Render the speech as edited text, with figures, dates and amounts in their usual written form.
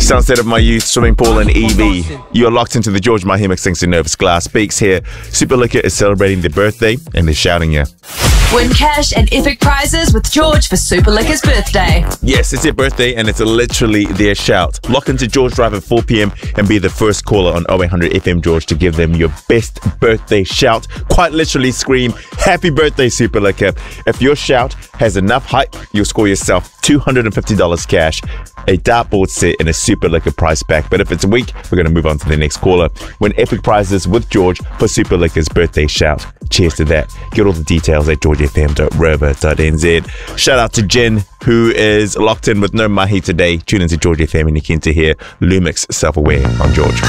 Sunset of My Youth, Swimming Pool and Evie. You are locked into the George Mahi mixing to Nervous Glass. Beaks here. Super Liquor is celebrating their birthday and they're shouting you. Win cash and epic prizes with George for Super Liquor's birthday. Yes, it's their birthday and it's literally their shout. Lock into George Drive at 4 p.m. and be the first caller on 0800 FM George to give them your best birthday shout. Quite literally scream, "Happy birthday, Super Liquor." If your shout has enough hype, you'll score yourself $250 cash, a dartboard set and a Super Liquor prize pack. But if it's weak, we're going to move on to the next caller. Win epic prizes with George for Super Liquor's birthday shout. Cheers to that. Get all the details at georgefm.rover.nz. Shout out to Jen, who is locked in with no mahi today. Tune into George FM and you can to hear Lumix Self-Aware on George.